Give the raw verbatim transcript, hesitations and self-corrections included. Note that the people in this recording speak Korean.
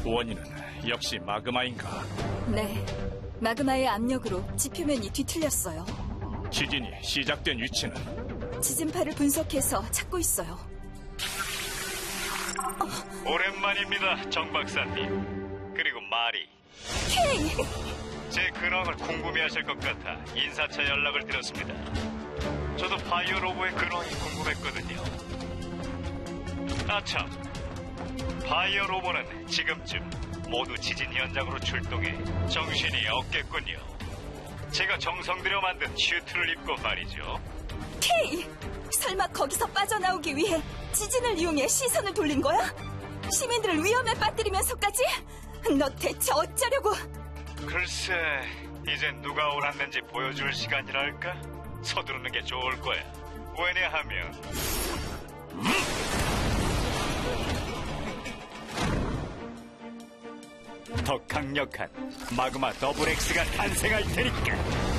원인은 역시 마그마인가? 네, 마그마의 압력으로 지표면이 뒤틀렸어요. 지진이 시작된 위치는? 지진파를 분석해서 찾고 있어요. 오랜만입니다, 정 박사님. 그리고 마리. 케이! 제 근황을 궁금해하실 것 같아 인사차 연락을 드렸습니다. 저도 파이어 로보의 근황이 궁금했거든요. 아참, 파이어 로보는 지금쯤 모두 지진 현장으로 출동해 정신이 없겠군요. 제가 정성 들여 만든 슈트를 입고 말이죠. 케이! 설마 거기서 빠져나오기 위해 지진을 이용해 시선을 돌린 거야? 시민들을 위험에 빠뜨리면서까지? 너 대체 어쩌려고? 글쎄, 이젠 누가 옳았는지 보여줄 시간이랄까? 서두르는 게 좋을 거야. 왜냐하면 더 강력한 마그마 더블 X가 탄생할 테니까.